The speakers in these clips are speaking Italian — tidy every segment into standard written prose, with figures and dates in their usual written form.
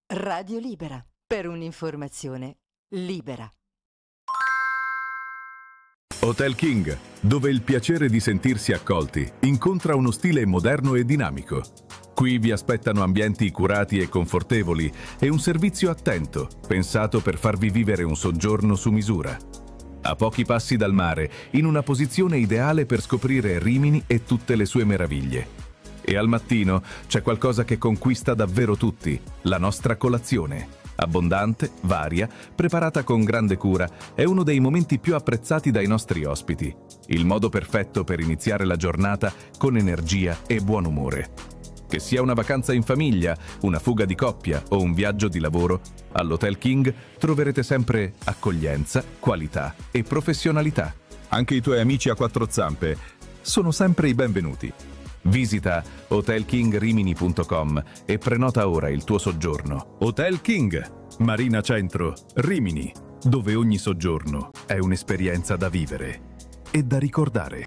Radio Libera, per un'informazione libera. Hotel King, dove il piacere di sentirsi accolti incontra uno stile moderno e dinamico. Qui vi aspettano ambienti curati e confortevoli e un servizio attento, pensato per farvi vivere un soggiorno su misura. A pochi passi dal mare, in una posizione ideale per scoprire Rimini e tutte le sue meraviglie. E al mattino c'è qualcosa che conquista davvero tutti, la nostra colazione. Abbondante, varia, preparata con grande cura, è uno dei momenti più apprezzati dai nostri ospiti. Il modo perfetto per iniziare la giornata con energia e buon umore. Che sia una vacanza in famiglia, una fuga di coppia o un viaggio di lavoro, all'Hotel King troverete sempre accoglienza, qualità e professionalità. Anche i tuoi amici a quattro zampe sono sempre i benvenuti. Visita hotelkingrimini.com e prenota ora il tuo soggiorno. Hotel King, Marina Centro, Rimini, dove ogni soggiorno è un'esperienza da vivere e da ricordare.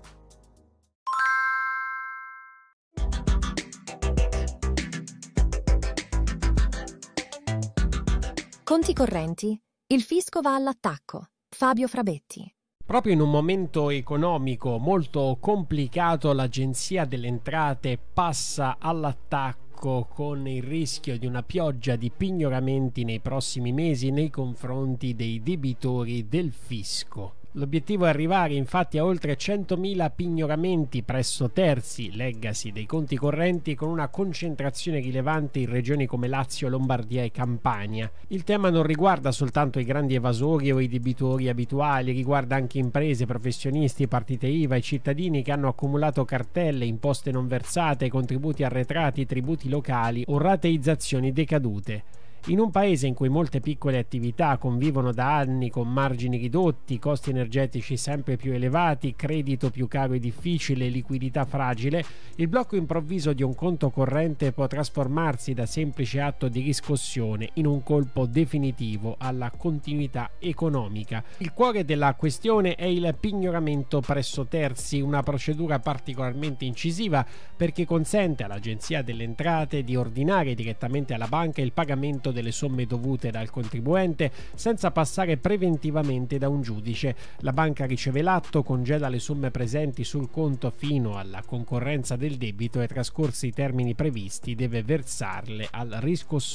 Conti correnti. Il fisco va all'attacco. Fabio Frabetti. Proprio in un momento economico molto complicato, l'Agenzia delle Entrate passa all'attacco con il rischio di una pioggia di pignoramenti nei prossimi mesi nei confronti dei debitori del fisco. L'obiettivo è arrivare infatti a oltre 100.000 pignoramenti presso terzi, leggasi dei conti correnti, con una concentrazione rilevante in regioni come Lazio, Lombardia e Campania. Il tema non riguarda soltanto i grandi evasori o i debitori abituali, riguarda anche imprese, professionisti, partite IVA e cittadini che hanno accumulato cartelle, imposte non versate, contributi arretrati, tributi locali o rateizzazioni decadute. In un paese in cui molte piccole attività convivono da anni con margini ridotti, costi energetici sempre più elevati, credito più caro e difficile, liquidità fragile, il blocco improvviso di un conto corrente può trasformarsi da semplice atto di riscossione in un colpo definitivo alla continuità economica. Il cuore della questione è il pignoramento presso terzi, una procedura particolarmente incisiva perché consente all'Agenzia delle Entrate di ordinare direttamente alla banca il pagamento delle somme dovute dal contribuente senza passare preventivamente da un giudice. La banca riceve l'atto, congela le somme presenti sul conto fino alla concorrenza del debito e, trascorsi i termini previsti, deve versarle al riscossore.